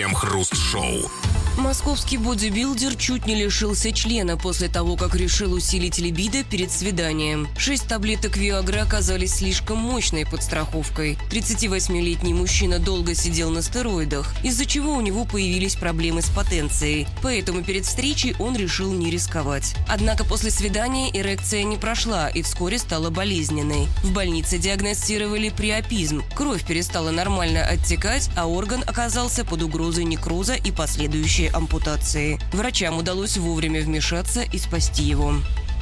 Крем-хруст-шоу. Московский бодибилдер чуть не лишился члена после того, как решил усилить либидо перед свиданием. 6 таблеток Виагры оказались слишком мощной подстраховкой. 38-летний мужчина долго сидел на стероидах, из-за чего у него появились проблемы с потенцией. Поэтому перед встречей он решил не рисковать. Однако после свидания эрекция не прошла и вскоре стала болезненной. В больнице диагностировали приопизм. Кровь перестала нормально оттекать, а орган оказался под угрозой некроза и последующей ампутации. Врачам удалось вовремя вмешаться и спасти его.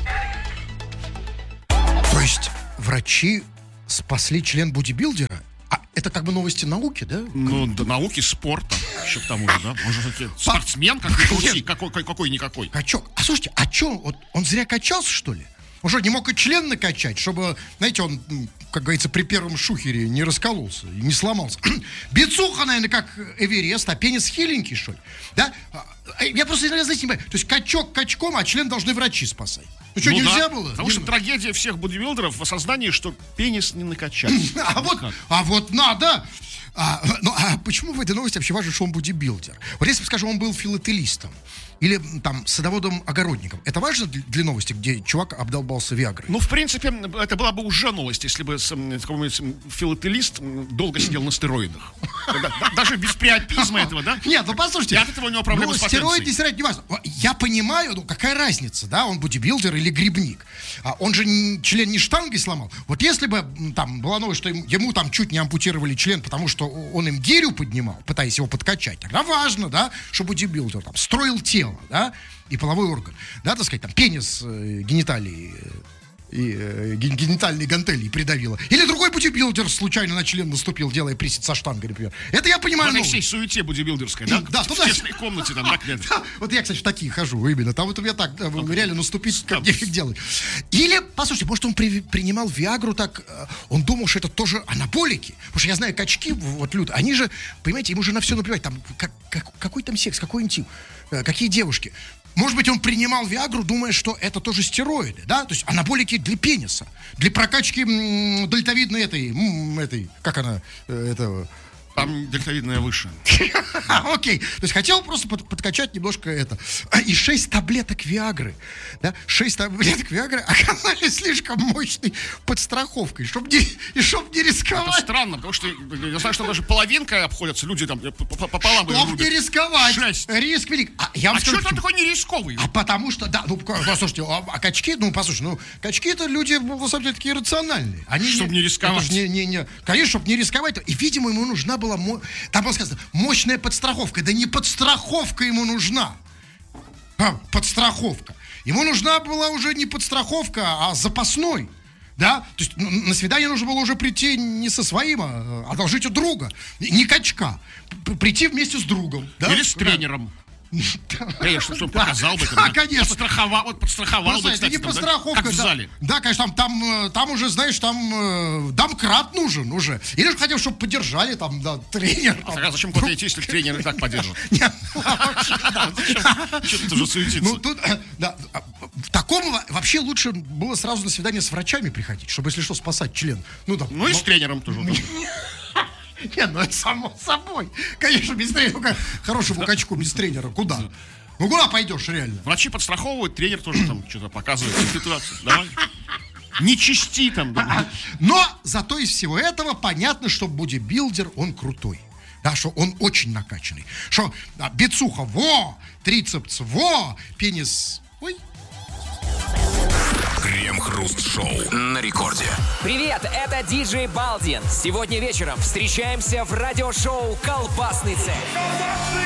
То есть врачи спасли член бодибилдера? А это как бы новости науки, да? Ну, да, науки, спорта. Еще к тому же, да? Он же спортсмен, какой-никакой. Качок. А слушайте, а что, вот он зря качался, что ли? Он что, не мог и член накачать, чтобы, знаете, он, как говорится, при первом шухере не раскололся и не сломался. Бицуха, наверное, как Эверест, а пенис хиленький, что ли? Да? Я просто, знаете, не понимаю. То есть качок качком, а член должны врачи спасать. Ну что, нельзя было? Потому что трагедия всех бодибилдеров в осознании, что пенис не накачать. А вот надо. А почему в этой новости вообще важно, что он бодибилдер? Вот если, скажем, он был филателистом или там садоводом-огородником, это важно для новости, где чувак обдолбался Виагрой? Ну, в принципе, это была бы уже новость, если бы какой-нибудь филателист долго сидел на стероидах. Даже без приопизма этого, да? Нет, ну послушайте. И от этого у него проблемы с потенцией. Стероид, не стероид, не важно. Я понимаю, ну какая разница, да, он бодибилдер или грибник. Он же член не штангой сломал. Вот если бы там была новость, что ему там чуть не ампутировали член, потому что он им гирю поднимал, пытаясь его подкачать, тогда важно, да, что бодибилдер там строил тело, да, и половой орган, да, так сказать, там пенис, гениталии и генитальные гантели придавило. Или другой бодибилдер случайно на член наступил, делая присед со штангой, например. Это я понимаю. В всей суете бодибилдерской, да? Да, в тесной комнате там, да? Вот я, кстати, в такие хожу, именно. Там вот у меня так, реально наступить, как нефиг делать. Или, послушайте, может, он принимал Виагру так, он думал, что это тоже анаболики. Потому что я знаю, качки, вот люди, они же, понимаете, ему же на все наплевать. Там, какой там секс, какой интим, какие девушки. Может быть, он принимал Виагру, думая, что это тоже стероиды, да? То есть анаболики для пениса, для прокачки дельтовидной этой, как она, этого... Там дельтовидная выше. Окей. То есть хотел просто подкачать немножко это. И 6 таблеток Виагры. Да? 6 таблеток Виагры оказались слишком мощной подстраховкой, чтобы не рисковать. Это странно, потому что я знаю, что даже половинкой обходятся люди там пополам. Чтобы не рисковать. 6. Риск велик. Что он такой не рисковый? Потому что, да, ну, послушайте, качки, качки-то люди, на самом деле, такие рациональные. Чтобы не рисковать. Конечно, чтобы не рисковать. И, видимо, ему нужна была, там было сказано, мощная подстраховка. Да не подстраховка ему нужна. Подстраховка. Ему нужна была уже не подстраховка, а запасной. Да? То есть на свидание нужно было уже прийти не со своим, а одолжить у друга. Не качка. Прийти вместе с другом. Да? Или с тренером. Конечно, чтобы показал бы. Да, конечно. Подстраховал бы, кстати, не подстраховка, как в зале. Да, конечно, там уже, знаешь, там домкрат нужен уже. Или же хотел, чтобы поддержали там, да, тренер. А зачем куда-то идти, если тренер и так поддержит? Что ты уже суетиться? Ну, тут, да, такому вообще лучше было сразу на свидание с врачами приходить, чтобы, если что, спасать член. Ну и с тренером тоже. Нет, ну это само собой. Конечно, без тренера. Хорошему качку без тренера. Куда? Ну куда пойдешь реально? Врачи подстраховывают, тренер тоже там что-то показывает ситуацию. Давай. Не чисти там. Но зато из всего этого понятно, что бодибилдер, он крутой. Да, что он очень накачанный. Что бицуха, трицепс, пенис, Крем-хруст-шоу на рекорде. Привет, это диджей Балдин. Сегодня вечером встречаемся в радиошоу «Колбасный цех».